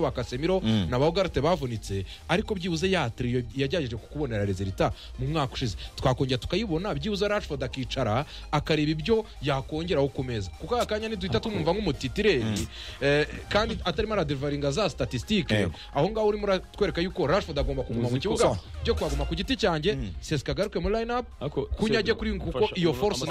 ba Casemiro na ba Ugarte bavunitse ariko byibuze ya trio yajyaje kukubonera resultat mu mwaka ushize twakongera tukayibona byibuze Rashford akicara akareba ibyo yakongeraho ku meza kuko akanya niduhita tumumva nk'umutitireri kandi atarimo aradevaringa za statistique aho ngaho urimo uratwereka yuko Rashford agomba kuguma mu kibuga byo kwaguma ku giti cyanjye Seska garuke mu line up kunyajye kuri kuko iyo force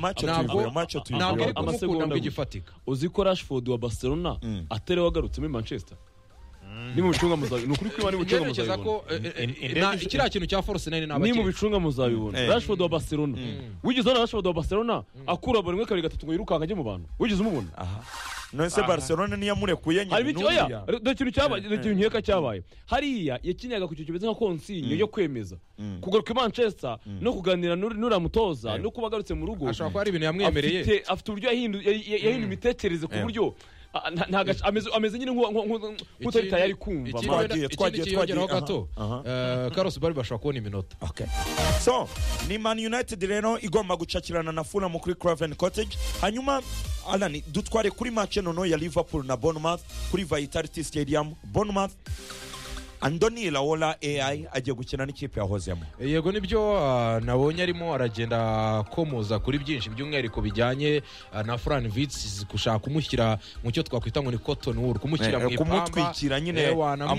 9 ntabwo iri kumukunda ngo igifatika uzi ko Rashford wa Barcelona atari wagarutse muri Manchester ni mu bicunga muzabibona ukuri ko ni bucunga muzabibona kiriya kintu cya force 9 n'abakiri ni mu bicunga muzabibona Rashford wa Barcelona wigize na Rashford wa Barcelona akura buri mwe kabiri gatatu ngo yirukanga ajye mu bantu wigize umubona none Barcelona niyo murekuye nyine do kintu cyabaye ikintu nkeka cyabaye hariya yakinyaga ku cyo kimeze nka konsigne yo kwemeza kugaruka Manchester no kuganira nura mutoza no kubagarutse mu rugo ashaka ko ari ibintu yamwemereye afite uburyo yahinduye imitekerereze ku buryo ameze nyine nk'utari tayari kumva twagiye gato Carlos Bari bashaka kubona iminota so ni Man United rero igomba gucakirana na Fulham kuri Craven Cottage hanyuma Alan dutware kuri match nono ya Liverpool na Bournemouth kuri Vitality Stadium Bournemouth Andoni Iraola AI agiye gukina n'ikipe yahozemo yego nibyo nabonye arimo aragenda komoza kuri byinshi by'umwihariko bijyanye na Fran Vitz gushaka kumushyira mu cyo twakwita ngo ni cotton wool kumushyira mu kumutwikira nyine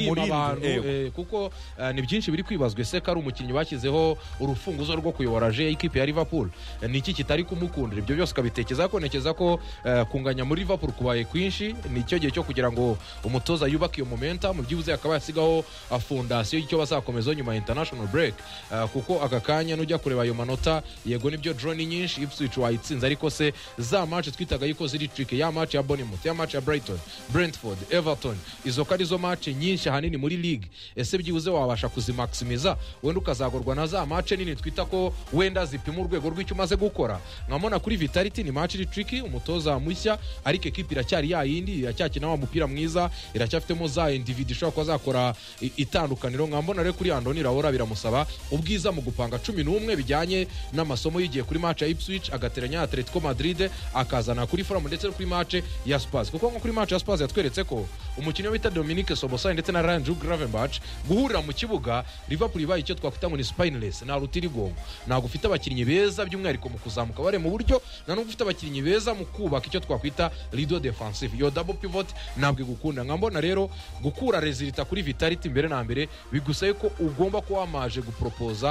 amurinde kuko ni byinshi biri kwibazwa ese ko ari umukinnyi bashyizeho urufunguzo rwo kuyobora je ikipe ya Liverpool ni iki kitari kumukundira ibyo byose kabitekeza ko nekeza ko kunganya muri Liverpool kubaye kwinshi ni cyo gihe cyo kugira ngo umutoza yubake iyo momentum byibuze akaba yasigaho fondasiyo y'icyo bazakomeza nyuma ya international break kuko aka kanya nujya kureba ayo manota yego nibyo drone nyinshi Ipswich wayitsinze ariko se za match twitaga yuko ziri trick ya match ya Bournemouth ya match ya Brighton Brentford Everton izo karizo match nyinshi hanini muri league ese byibuze wabasha kuzimaximiza wenda ukazagorwa na za match nini twita ko wenda zipima urwego rw'icyo umaze gukora nkamona kuri Vitality ni match iri tricky umutoza mushya ariko equipe iracyari yayindi iracyakina wa mupira mwiza iracyafitemo za individu ishobora kuzakora itandukaniro nkambona rero kuri Andoni Iraola biramusaba ubwiza mu gupanga 11 bijyanye n'amasomo yigiye kuri match ya Ipswich agateranya Atletico Madrid akazana kuri Fulham ndetse kuri match ya Spurs kuko nko kuri match ya Spurs yatweretse ko umukinnyi bita Dominique Szoboszlai ndetse na Ryan Gravenberch guhurira mu kibuga Liverpool ibaye icyo twakwita ngo ni spineless na rutirigongo ntabwo ufite abakinnyi beza by'umwihariko mu kuzamuka bare mu buryo nano ufite abakinnyi beza mu kubaka icyo twakwita rideau defensive yo double pivot ntabwo gukunda nkambona rero gukura resulta kuri Vitality mbere na mbere bigusaye ko ugomba ko wamaje gupropoza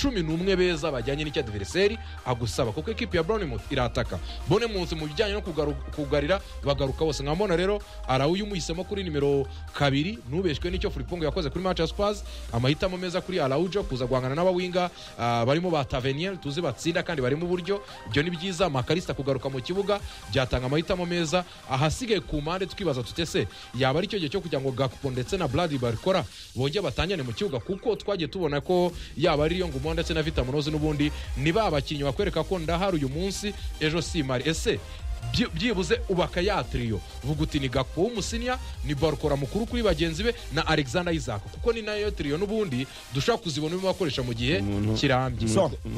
11 beza bajyanye n'icyo adversaire agusaba kuko equipe ya Bournemouth irataka Bournemouth mu bijyanye no kugarira bagaruka bose nkambona rero Araujo umuhisemo kuri nimero 2 nubeshwe n'icyo Frimpong yakoze kuri match ya Spurs amahitamo meza kuri Araujo kuza guhangana n'abawinga barimo ba Tavernier tuzi batsinda kandi barimo buryo ibyo ni byiza Makalista kugaruka mu kibuga byatanga amahitamo meza ahasigaye ku mpande twibaza tutese yaba ari cyo gihe cyo kugira ngo Gakpo ndetse na Bradley Barcola bongeye batangane mu kibuga kuko twagiye tubona ko yaba ari yo ngumo ndetse na Vita Munozi n'ubundi niba abakinnyi bakwereka ko ndahari uyu munsi ejo simari ese byibuze ubaka ya trio vuga uti ni Gakpo w'umusinya ni Barcola mukuru kuri bagenzi be na Alexander Isaac kuko ni nayo trio n'ubundi dushaka kuzibona mu bakoresha mu gihe kirambye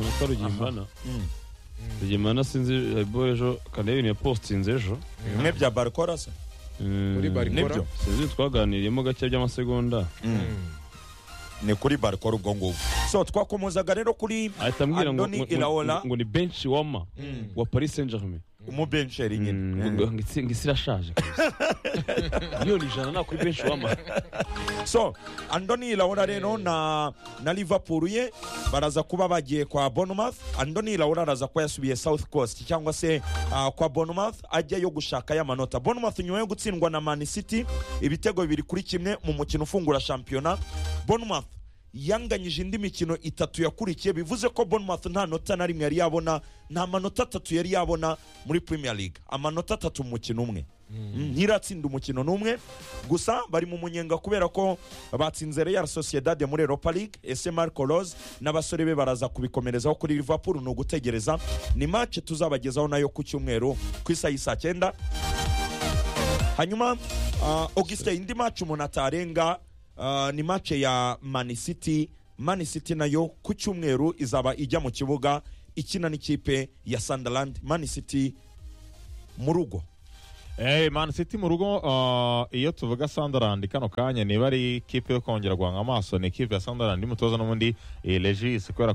Rugimana sinzi ejo kanebe ni postinze ejo bimwe bya Barcola se muri Barcola sinzi twaganiriyemo gake by'amasegonda ni kuri Barcola ubwo ngubwo so twakomozaga rero kuri Andoni Iraola ngo ni bench wama wa Paris Saint-Germain umubencheri nyine ngisirashaje niyo lijana na kuri bench wama so Andoni Iraola rero na Liverpool ye baraza kuba bagiye kwa Bournemouth Andoni Iraola araza kwa yasubiye South Coast cyangwa se kwa Bournemouth ajya yo gushaka ya manota Bournemouth nyuma yo gutsindwa na Man City ibitego 2-1 mu mukino ufungura shampiyona Bournemouth yanganyije indi mikino 3 yakurikiye bivuze ko Bournemouth nta nota na rimwe yari yabona nta manota 3 yari yabona muri Premier League amanota 3 mu mukino umwe ntiratsinda umukino n'umwe gusa bari mu munyenga kubera ko batsinze Real Sociedad muri Europa League ese Marco Rose n'abasore be baraza kubikomerezaho kuri Liverpool no gutegereza ni match tuzabagezaho nayo ku cyumweru ku isa 9 hanyuma Auguste indi match umuntu atarenga ni match ya Man City nayo ku cyumweru izaba ijya mu kibuga ikina n'ikipe ya Sunderland Man City mu rugo Man City mu rugo iyo tuvuga Sunderland kano kanya niba ari ikipe yo kongera guhanga amaso ni ikipe ya Sunderland y'umutoza n'ubundi Regis kubera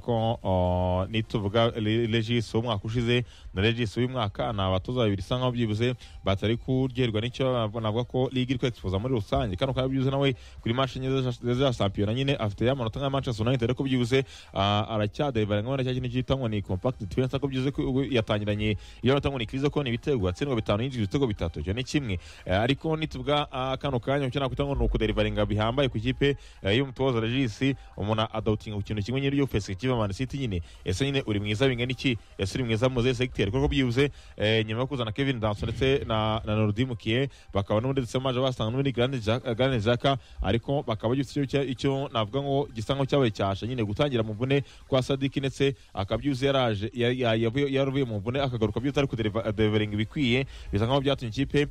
ko nituvuga Regis umwaka ushize na Regis uyu mwaka ni abatoza babiri isa nkaho byibuze batari kuryoherwa n'icyo navuga ko ligue iri kwexposa muri rusange kano kanya byibuze nawe kuri match za champion nyine afite y'amanota nka Manchester United ariko byibuze aracyadevara nk'abona cya kintu cyitwa ni compact defense ko byibuze yatangiranye iyo natangwa ni krize ko ni ibitego atsindwa 5 yinjije ibitego 3 cyo ni kimwe ariko nituvuga kano kanya cyo nakutanga no kuderivaringa bihambaye ku kipe y'umutoza Regis umuntu adoutinga ku kintu kimwe nyiri yo perspective Man City nyine ese nyine uri mwiza bingana iki ese uri mwiza muze secteur kuko byibuze nyuma yo kuzana Kevin Danso ndetse na Nordi Mukiye bakaba n'undi ndetse maje basanga n'undi Granit Xhaka ariko bakaba gifite icyo navuga ngo gisango cyabaye cyasha nyine gutangira mu mvune kwa Sadik ndetse akabyuze yaraje yaruvuye mu mvune akagaruka byutari kuderivaringa bikwiye bisa nkaho byatumye ikipe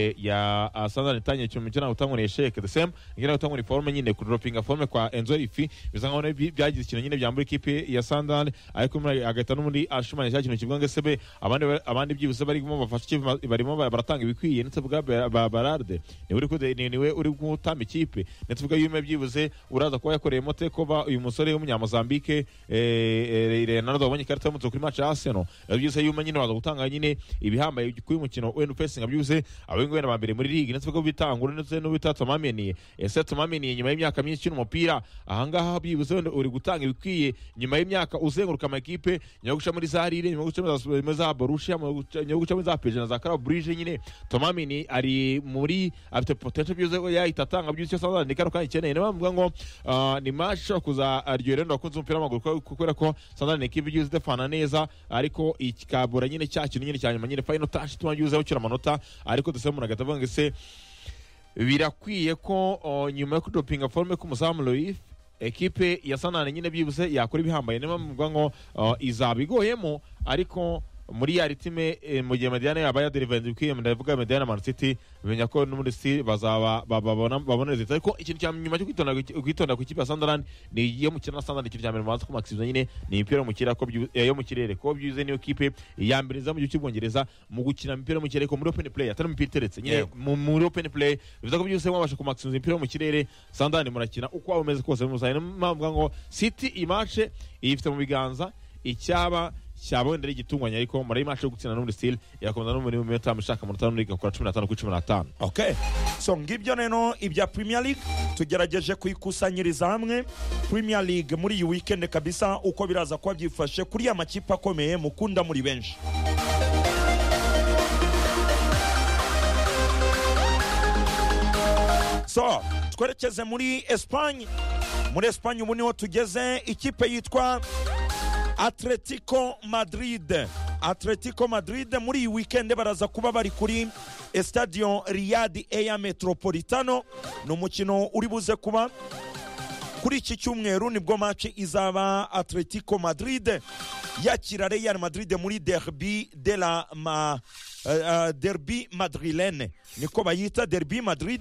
ya Sunderland itanye cyo mukina gutangura Sheikh the same ngira gutangura forme nyine ku dropping forme kwa Enzo Ifi bisa nkaho byagize ikintu nyine byambura ikipe ya Sunderland ariko muri agahita n'undi ashimanye cya kintu kivuga ngo sebe abandi byibuse barimo bafasha ikipe barimo baratanga ibikwiye ndetse bwa Bararde niwe uri gutamba ikipe ndetse bwa yume byibuze uraza kuba yakoreye mote kuba uyu musore w'umunyamozambique Leonardo wabonye ikarita y'umutuku kuri match ya Arsenal byose yume nyine waza gutanga nyine ibihambaye kuri mukino when facing byuze abengo bene bambere muri league ndetse bwo bitangura ndetse no bitatu mameniye ese tumameniye nyuma y'imyaka myinshi cy'umupira ahangaha byibuze uri gutanga ibikwiye nyuma y'imyaka uzenguruka amakipe nyuma guca muri Zarire nyuma guca muri za Borussia nyuma guca muri za PSG na za Club Brugge nyine Tomamini ari muri afite potential byuze yahitatanga byuze cyose ndikaro kandi cyane niba mvuga ngo ni match kuza aryohera ndakunze umupira w'amaguru kubera ko Sunderland equipe byuze defana neza ariko ikabura nyine cya kintu nyine cyanyuma nyine final touch tumabyuze ukira amanota ariko duse umuntu agatavuga ngo ese birakwiye ko nyuma yo kudopinga forme ku muzamu Loif equipe ya Sunderland nyine byibuse yakora ibihambaye niba mvuga ngo izabigoyemo ariko muri ya ritime mu gihe Mediane yaba yaderivarinze bikwiye ndavuga Mediane Man City bimenya ko no muri City bazaba babona resultat ariko ikintu cya nyuma cyo kwitonda ku kipe ya Sunderland ni iyo mukina na Sunderland ikintu cya mbere baza ko maximiza nyine ni imipira mu kirere ko yo mu kirere ko byuze niyo kipe ya mbere za mu gihugu cy'Ubwongereza mu gukina imipira mu kirere ko muri open play atari mu piteretse nyine muri open play bivuga ko byuze mwabasha ku maximiza imipira mu kirere Sunderland murakina uko wabumeze kose mu zaye mpamvuga ngo City imache ifite mu biganza icyaba cyabonera igitunganya ariko muri match yo gutsina n'undi style yakomeza no muri minota amashaka mu 5 n'igakora 15 ku 15. Okay, so ngibyo neno ibya Premier League tugerageje kuyikusanyiriza hamwe. Premier League muri iyi weekend kabisa uko biraza kwa byifashe kuri ya makipe akomeye mukunda muri benshi. So twerekeze muri Espagne. Muri Espagne ubu niho tugeze, ikipe yitwa Atletico Madrid muri iyi weekend baraza kuba bari kuri Estadio Riyad Air Metropolitano. Ni umukino uri buze kuba kuri iki cyumweru, nibwo match izaba Atletico Madrid yakira Real Madrid muri derby madrilene, niko bayita derby Madrid.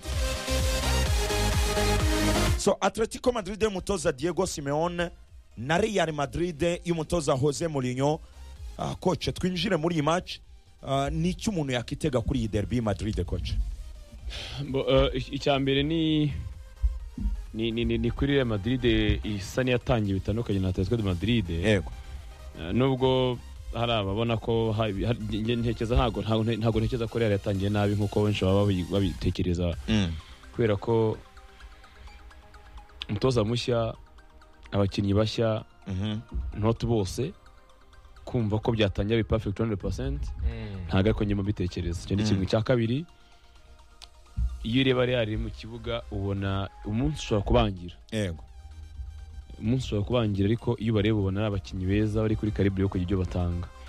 So Atletico Madrid y'umutoza Diego Simeone na Real Madrid y'umutoza Jose Mourinho. Coach, twinjire muri iyi match, ni cyo umuntu yakitega kuri iyi derby Madrid coach? Icyambere ni kuri Real Madrid isa niyatangiye bitandukanye na Atletico Madrid. Yego. Nubwo hari ababona ko ntekeza ntago ntekeza ko Real yatangiye nabi nkuko benshi baba babitekereza. Kubera ko umutoza mushya, abakinnyi bashya, not bose kumva ko byatangiye ari perfect 100%, ntago ariko nyuma bitekereza. Cyo ni kimwe cya kabiri, iyo ureba Real mu kibuga ubona umunsi ushobora kubangira. Yego. Umunsi ushobora kubangira, ariko iyo bareba ubona abakinnyi beza bari kuri calibre yo kugira ibyo batanga.